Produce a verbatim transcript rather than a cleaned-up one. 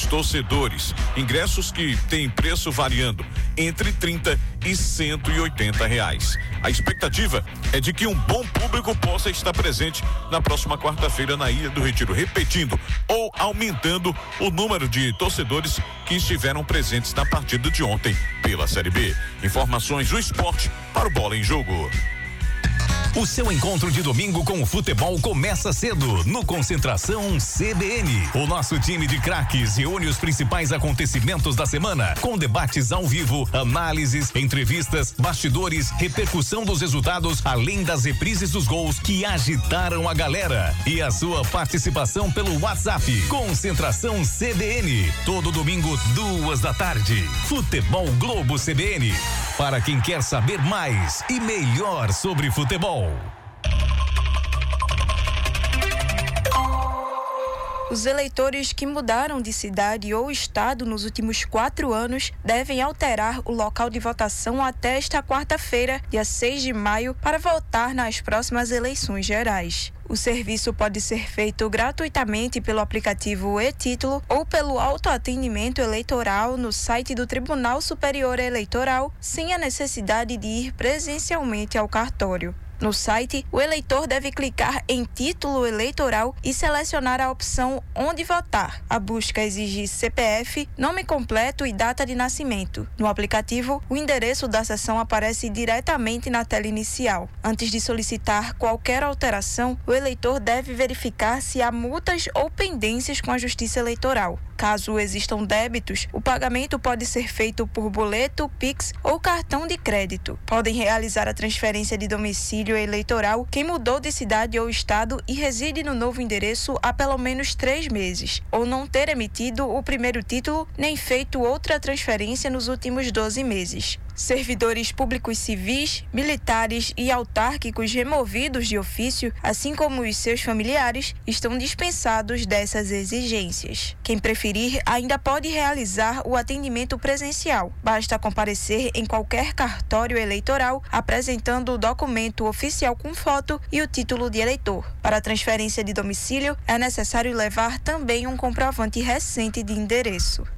torcedores. Ingressos que têm preço variando entre trinta e cento e oitenta reais. A expectativa é de que um bom público possa estar presente na próxima quarta-feira na Ilha do Retiro, repetindo ou aumentando o número de torcedores que estiveram presentes na partida de ontem pela Série B. Informações do esporte para o Bola em Jogo. O seu encontro de domingo com o futebol começa cedo no Concentração C B N. O nosso time de craques reúne os principais acontecimentos da semana, com debates ao vivo, análises, entrevistas, bastidores, repercussão dos resultados, além das reprises dos gols que agitaram a galera. E a sua participação pelo WhatsApp. Concentração C B N. Todo domingo, duas da tarde. Futebol Globo C B N. Para quem quer saber mais e melhor sobre futebol. Os eleitores que mudaram de cidade ou estado nos últimos quatro anos devem alterar o local de votação até esta quarta-feira, dia seis de maio, para votar nas próximas eleições gerais. O serviço pode ser feito gratuitamente pelo aplicativo e-Título ou pelo autoatendimento eleitoral no site do Tribunal Superior Eleitoral, sem a necessidade de ir presencialmente ao cartório. No site, o eleitor deve clicar em título eleitoral e selecionar a opção onde votar. A busca exige C P F, nome completo e data de nascimento. No aplicativo, o endereço da sessão aparece diretamente na tela inicial. Antes de solicitar qualquer alteração, o eleitor deve verificar se há multas ou pendências com a Justiça Eleitoral. Caso existam débitos, o pagamento pode ser feito por boleto, Pix ou cartão de crédito. Podem realizar a transferência de domicílio eleitoral quem mudou de cidade ou estado e reside no novo endereço há pelo menos três meses, ou não ter emitido o primeiro título nem feito outra transferência nos últimos doze meses. Servidores públicos civis, militares e autárquicos removidos de ofício, assim como os seus familiares, estão dispensados dessas exigências. Quem preferir ainda pode realizar o atendimento presencial. Basta comparecer em qualquer cartório eleitoral apresentando o documento oficial com foto e o título de eleitor. Para a transferência de domicílio, é necessário levar também um comprovante recente de endereço.